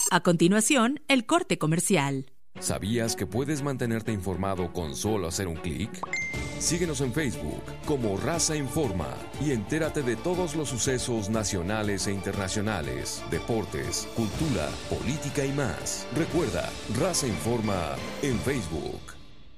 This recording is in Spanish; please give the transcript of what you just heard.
A continuación, el corte comercial. ¿Sabías que puedes mantenerte informado con solo hacer un clic? Síguenos en Facebook como Raza Informa y entérate de todos los sucesos nacionales e internacionales, deportes, cultura, política y más. Recuerda, Raza Informa en Facebook.